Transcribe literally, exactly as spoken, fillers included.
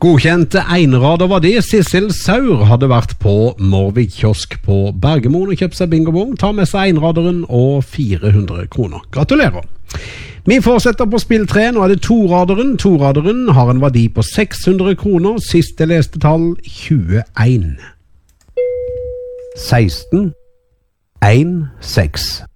Godkjente einrader var det. Sissel Saur hadde vært på Morvik kiosk på Bergemoen og kjøpt seg bingobong. Ta med seg einraderen og fire hundre kroner. Gratulerer! Vi fortsetter på spill tre. Nå er det toraderen. Toraderen har en verdi på seks hundre kroner. Siste leste tall tjueen. seksten, en, seks.